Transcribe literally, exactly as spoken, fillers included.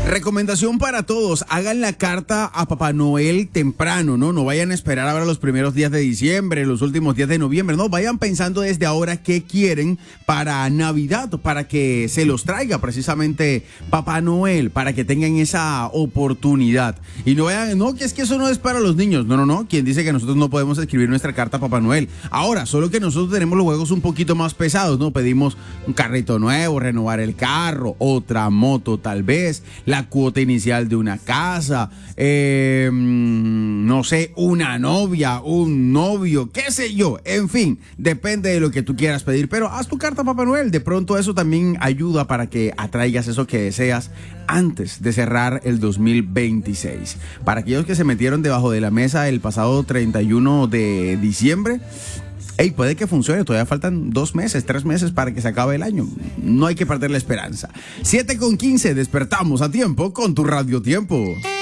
Recomendación para todos, hagan la carta a Papá Noel temprano, ¿no? No vayan a esperar ahora los primeros días de diciembre, los últimos días de noviembre, no, vayan pensando desde ahora qué quieren para Navidad, para que se los traiga precisamente Papá Noel, para que tengan esa oportunidad. Y no vayan, no, que es que eso no es para los niños, no, no, no, quien dice que nosotros no podemos escribir nuestra carta a Papá Noel. Ahora, solo que nosotros tenemos los juegos un poquito más pesados, ¿no? Pedimos un carrito nuevo, renovar el carro, otra moto tal vez, la cuota inicial de una casa, eh, no sé, una novia, un novio, qué sé yo, en fin, depende de lo que tú quieras pedir, pero haz tu carta a Papá Noel, de pronto eso también ayuda para que atraigas eso que deseas antes de cerrar el dos mil veintiséis. Para aquellos que se metieron debajo de la mesa el pasado treinta y uno de diciembre, hey, puede que funcione, todavía faltan dos meses, tres meses para que se acabe el año. No hay que perder la esperanza. siete con quince, despertamos a tiempo con tu Radio Tiempo.